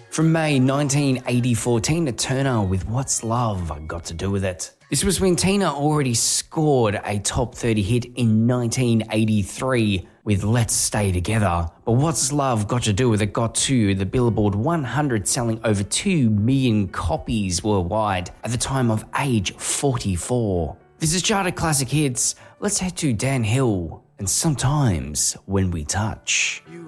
From May 1984, Tina Turner with What's Love Got to Do With It. This was when Tina already scored a top 30 hit in 1983 with Let's Stay Together. But What's Love Got to Do With It got to the Billboard 100, selling over 2 million copies worldwide at the time of age 44. This is Charted Classic Hits. Let's head to Dan Hill and Sometimes When We Touch.